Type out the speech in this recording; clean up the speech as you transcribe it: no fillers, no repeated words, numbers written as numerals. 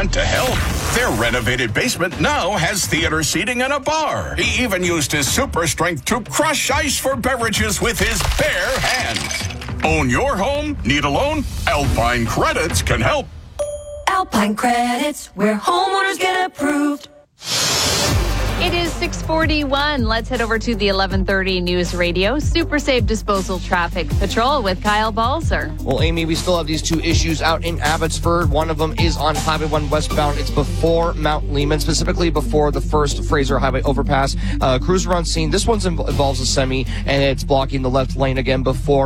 went to hell. Their renovated basement now has theater seating and a bar. He even used his super strength to crush ice for beverages with his bare hands. Own your home? Need a loan? Alpine Credits can help. Alpine Credits, where homeowners get approved. It is 6:41. Let's head over to the 11:30 News Radio Super Safe Disposal Traffic Patrol with Kyle Balzer. Well, Amy, we still have these two issues out in Abbotsford. One of them is on Highway 1 westbound. It's before Mount Lehman, specifically before the first Fraser Highway overpass. Cruiser on scene. This one involves a semi, and it's blocking the left lane again before